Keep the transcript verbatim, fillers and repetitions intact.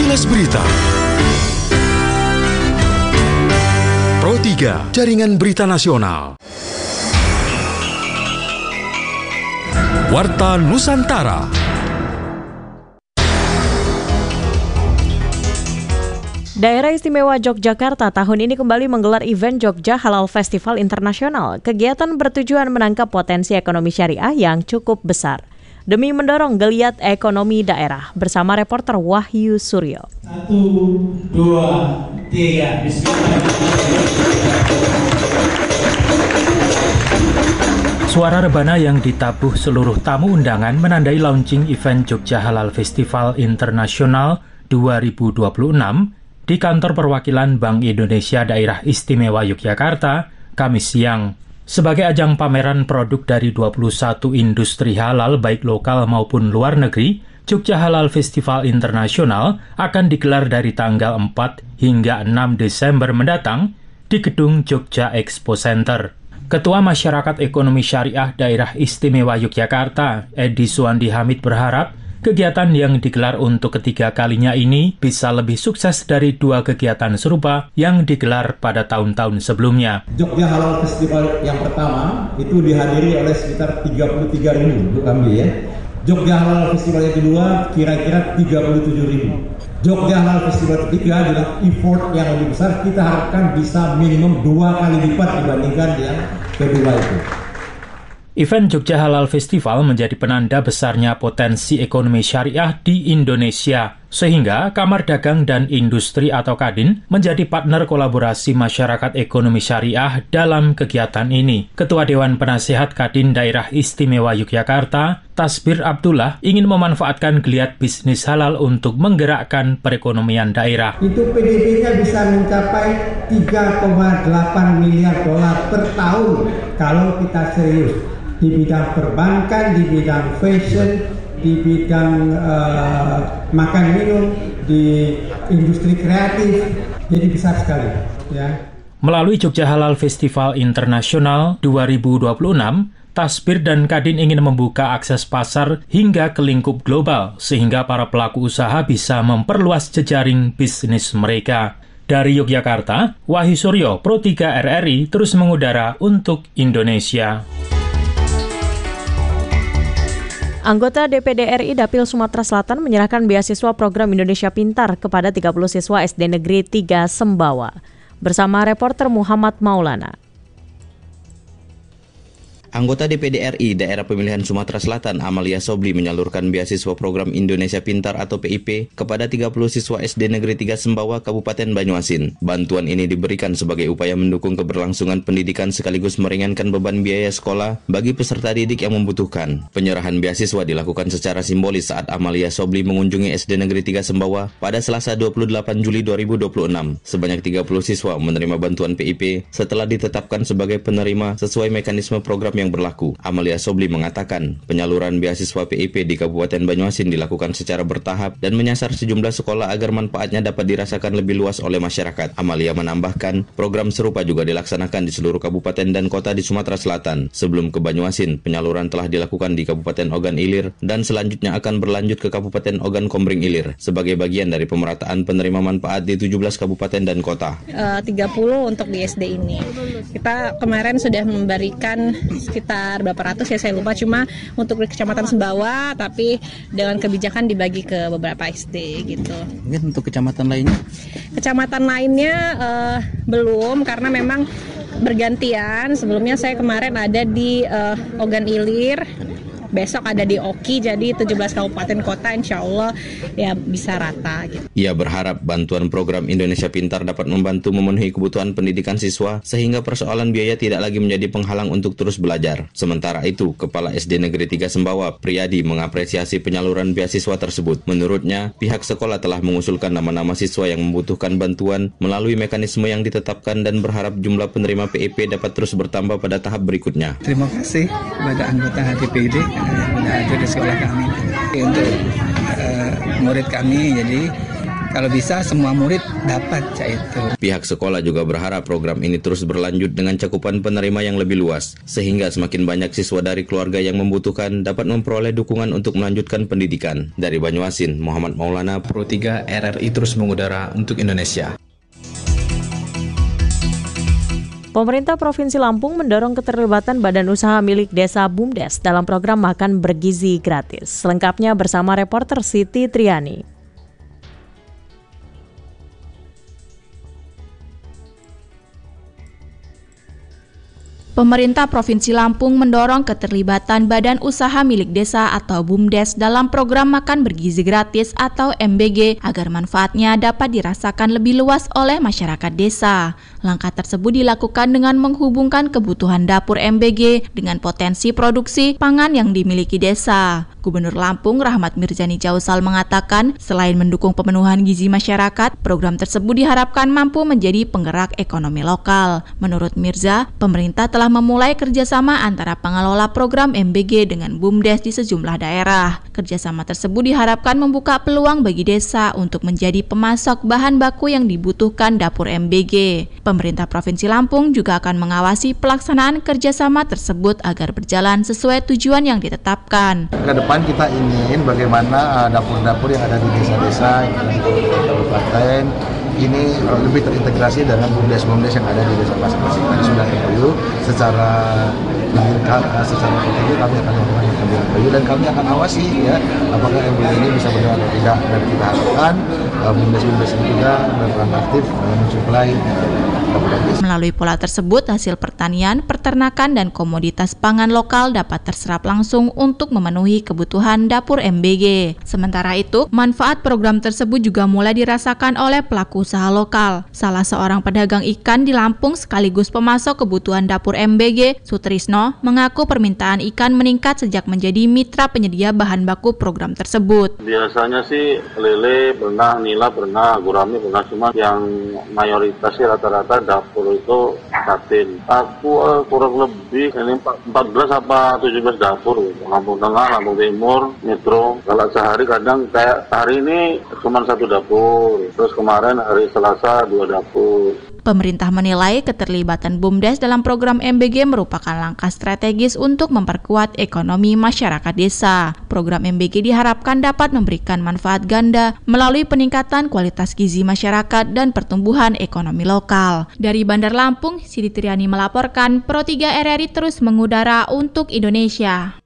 Kilas Berita. Pro tiga, Jaringan Berita Nasional. Warta Nusantara. Daerah Istimewa Yogyakarta tahun ini kembali menggelar event Jogja Halal Festival Internasional. Kegiatan bertujuan menangkap potensi ekonomi syariah yang cukup besar demi mendorong geliat ekonomi daerah. Bersama reporter Wahyu Suryo. Satu, dua, tiga, bismillah. Suara rebana yang ditabuh seluruh tamu undangan menandai launching event Jogja Halal Festival Internasional dua ribu dua puluh enam di kantor perwakilan Bank Indonesia Daerah Istimewa Yogyakarta, Kamis siang. Sebagai ajang pameran produk dari dua puluh satu industri halal baik lokal maupun luar negeri, Jogja Halal Festival Internasional akan digelar dari tanggal empat hingga enam Desember mendatang di Gedung Jogja Expo Center. Ketua Masyarakat Ekonomi Syariah Daerah Istimewa Yogyakarta, Edi Suwandi Hamid berharap kegiatan yang digelar untuk ketiga kalinya ini bisa lebih sukses dari dua kegiatan serupa yang digelar pada tahun-tahun sebelumnya. Jogja Halal Festival yang pertama itu dihadiri oleh sekitar tiga puluh tiga ribu untuk kami ya. Jogja Halal Festival yang kedua kira-kira tiga puluh tujuh ribu. Jogja Halal Festival ketiga dengan effort yang lebih besar, kita harapkan bisa minimum dua kali lipat dibandingkan yang kedua itu. Event Jogja Halal Festival menjadi penanda besarnya potensi ekonomi syariah di Indonesia, sehingga Kamar Dagang dan Industri atau Kadin menjadi partner kolaborasi masyarakat ekonomi syariah dalam kegiatan ini. Ketua Dewan Penasehat Kadin Daerah Istimewa Yogyakarta, Tasbir Abdullah, ingin memanfaatkan geliat bisnis halal untuk menggerakkan perekonomian daerah. Itu P D B-nya bisa mencapai tiga koma delapan miliar dolar per tahun kalau kita serius. Di bidang perbankan, di bidang fashion, di bidang uh, makan minum, di industri kreatif, jadi besar sekali. Ya. Melalui Jogja Halal Festival Internasional dua ribu dua puluh enam, Tasbir dan Kadin ingin membuka akses pasar hingga ke lingkup global, sehingga para pelaku usaha bisa memperluas jejaring bisnis mereka. Dari Yogyakarta, Wahyu Suryo, Pro tiga R R I, terus mengudara untuk Indonesia. Anggota D P D R I Dapil Sumatera Selatan menyerahkan beasiswa program Indonesia Pintar kepada tiga puluh siswa S D Negeri tiga Sembawa. Bersama reporter Muhammad Maulana. Anggota D P D R I Daerah Pemilihan Sumatera Selatan Amalia Sobli menyalurkan beasiswa program Indonesia Pintar atau P I P kepada tiga puluh siswa S D Negeri tiga Sembawa Kabupaten Banyuasin. Bantuan ini diberikan sebagai upaya mendukung keberlangsungan pendidikan sekaligus meringankan beban biaya sekolah bagi peserta didik yang membutuhkan. Penyerahan beasiswa dilakukan secara simbolis saat Amalia Sobli mengunjungi S D Negeri tiga Sembawa pada Selasa dua puluh delapan Juli dua ribu dua puluh enam. Sebanyak tiga puluh siswa menerima bantuan P I P setelah ditetapkan sebagai penerima sesuai mekanisme program yang berlaku. Amalia Sobli mengatakan, penyaluran beasiswa P I P di Kabupaten Banyuasin dilakukan secara bertahap dan menyasar sejumlah sekolah agar manfaatnya dapat dirasakan lebih luas oleh masyarakat. Amalia menambahkan, program serupa juga dilaksanakan di seluruh kabupaten dan kota di Sumatera Selatan. Sebelum ke Banyuasin, penyaluran telah dilakukan di Kabupaten Ogan Ilir dan selanjutnya akan berlanjut ke Kabupaten Ogan Komering Ilir sebagai bagian dari pemerataan penerima manfaat di tujuh belas kabupaten dan kota. Uh, tiga puluh untuk di S D ini. Kita kemarin sudah memberikan sekitar berapa ratus ya saya lupa, cuma untuk di Kecamatan Sembawa, tapi dengan kebijakan dibagi ke beberapa S D gitu. Mungkin untuk kecamatan lainnya? Kecamatan lainnya uh, belum, karena memang bergantian. Sebelumnya saya kemarin ada di uh, Ogan Ilir, besok ada di Oki, jadi tujuh belas kabupaten kota insya Allah ya bisa rata gitu. Ia berharap bantuan program Indonesia Pintar dapat membantu memenuhi kebutuhan pendidikan siswa sehingga persoalan biaya tidak lagi menjadi penghalang untuk terus belajar. Sementara itu, Kepala S D Negeri tiga Sembawa, Priyadi, mengapresiasi penyaluran beasiswa tersebut. Menurutnya, pihak sekolah telah mengusulkan nama-nama siswa yang membutuhkan bantuan melalui mekanisme yang ditetapkan dan berharap jumlah penerima P I P dapat terus bertambah pada tahap berikutnya. Terima kasih kepada anggota H D P I D yang ada di sekolah kami untuk uh, murid kami. Jadi Kalau bisa semua murid dapat cak itu. Pihak sekolah juga berharap program ini terus berlanjut dengan cakupan penerima yang lebih luas, sehingga semakin banyak siswa dari keluarga yang membutuhkan dapat memperoleh dukungan untuk melanjutkan pendidikan. Dari Banyuasin, Muhammad Maulana, Pro tiga R R I terus mengudara untuk Indonesia. Pemerintah Provinsi Lampung mendorong keterlibatan badan usaha milik desa BUMDes dalam program makan bergizi gratis. Selengkapnya bersama reporter Siti Triani. Pemerintah Provinsi Lampung mendorong keterlibatan badan usaha milik desa atau BUMDes dalam program makan bergizi gratis atau M B G agar manfaatnya dapat dirasakan lebih luas oleh masyarakat desa. Langkah tersebut dilakukan dengan menghubungkan kebutuhan dapur M B G dengan potensi produksi pangan yang dimiliki desa. Gubernur Lampung Rahmat Mirzani Jausal mengatakan, selain mendukung pemenuhan gizi masyarakat, program tersebut diharapkan mampu menjadi penggerak ekonomi lokal. Menurut Mirza, pemerintah telah memulai kerjasama antara pengelola program M B G dengan BUMDes di sejumlah daerah. Kerjasama tersebut diharapkan membuka peluang bagi desa untuk menjadi pemasok bahan baku yang dibutuhkan dapur M B G. Pemerintah Provinsi Lampung juga akan mengawasi pelaksanaan kerjasama tersebut agar berjalan sesuai tujuan yang ditetapkan. Ke depan kita ingin bagaimana dapur-dapur yang ada di desa-desa, yang ada di kabupaten, ini lebih terintegrasi dengan BUMDes-BUMDes yang ada di desa masing-masing. Tadi sudah M O U secara mengikat, secara strategi kami akan melakukan M O U dan kami akan awasi ya apakah M O U ini bisa berjalan atau tidak, dan kita harapkan BUMDes-BUMDes ini juga berperan aktif mensuplai dapur desa. Melalui pola tersebut, hasil pertanian, peternakan, dan komoditas pangan lokal dapat terserap langsung untuk memenuhi kebutuhan dapur M B G. Sementara itu, manfaat program tersebut juga mulai dirasakan oleh pelaku usaha lokal. Salah seorang pedagang ikan di Lampung sekaligus pemasok kebutuhan dapur M B G, Sutrisno, mengaku permintaan ikan meningkat sejak menjadi mitra penyedia bahan baku program tersebut. Biasanya sih lele pernah, nila pernah, gurame pernah, cuma yang mayoritas sih rata-rata dapur itu satin. Aku uh, kurang lebih ini empat belas apa tujuh belas dapur, Lampung Tengah, Lampung Timur, Metro. Kalau sehari kadang kayak hari ini cuma satu dapur, terus kemarin hari Selasa dua dapur. Pemerintah menilai keterlibatan BUMDes dalam program M B G merupakan langkah strategis untuk memperkuat ekonomi masyarakat desa. Program M B G diharapkan dapat memberikan manfaat ganda melalui peningkatan kualitas gizi masyarakat dan pertumbuhan ekonomi lokal. Dari Bandar Lampung, Siti Triani melaporkan, Pro tiga R R I terus mengudara untuk Indonesia.